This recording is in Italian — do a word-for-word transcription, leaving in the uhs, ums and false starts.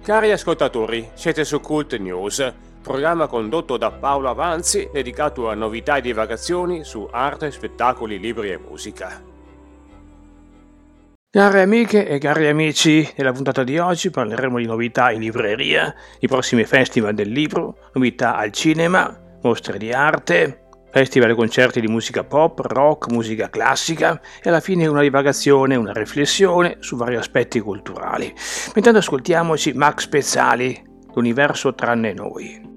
Cari ascoltatori, siete su Cult News, programma condotto da Paolo Avanzi dedicato a novità e divagazioni su arte, spettacoli, libri e musica. Care amiche e cari amici, nella puntata di oggi parleremo di novità in libreria, i prossimi festival del libro, novità al cinema, mostre di arte, festival e concerti di musica pop, rock, musica classica e alla fine una divagazione, una riflessione su vari aspetti culturali. Intanto ascoltiamoci Max Pezzali, L'universo tranne noi.